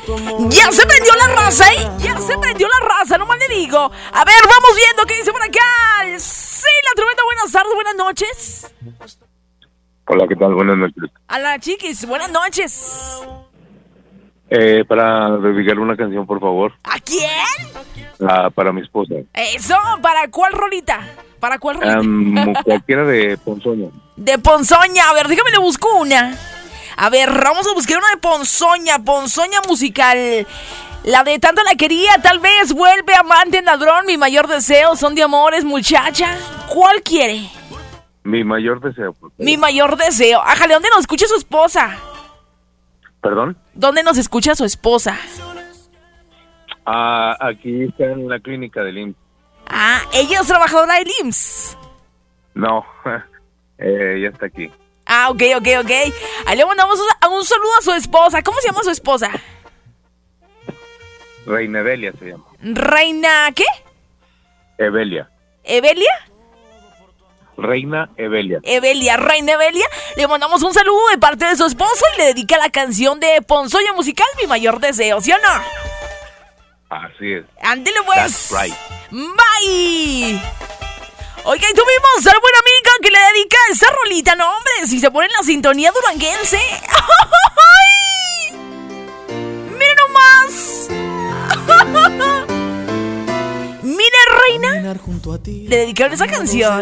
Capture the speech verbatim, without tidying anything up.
Ya se prendió la raza, ¿eh? Ya se prendió la raza, no más le digo. A ver, vamos viendo qué dice por acá. Sí, la tormenta, buenas tardes, buenas noches. Hola, ¿qué tal? Buenas noches. A la chiquis, buenas noches. Eh, para dedicarle una canción, por favor. ¿A quién? Ah, para mi esposa. Eso, ¿para cuál rolita? ¿Para cuál rolita? Um, cualquiera de Ponzoña. De Ponzoña, a ver, déjame le busco una. A ver, vamos a buscar una de Ponzoña, Ponzoña musical. La de Tanto la quería, tal vez, vuelve amante, ladrón, mi mayor deseo, son de amores, muchacha. ¿Cuál quiere? Mi mayor deseo. Mi mayor deseo. Ájale, ¿dónde nos escucha su esposa? ¿Perdón? ¿Dónde nos escucha su esposa? Ah, aquí está en la clínica del I M S S. Ah, ella es trabajadora del I M S S. No, eh, ya está aquí. Ah, ok, ok, ok. Ahí le mandamos un, un saludo a su esposa. ¿Cómo se llama su esposa? Reina Evelia se llama. Reina, ¿qué? Evelia. ¿Evelia? Reina Evelia. Evelia, Reina Evelia. Le mandamos un saludo de parte de su esposo y le dedica la canción de Ponzoña musical, Mi mayor deseo, ¿sí o no? Así es. Ándele pues. That's right. Bye. Oiga, y tuvimos a la buena amiga que le dedica esta rolita, no hombre, si se pone en la sintonía duranguense. ¡Ay! ¡Mira nomás! ¡Mira, reina! Le dedicaron esa canción.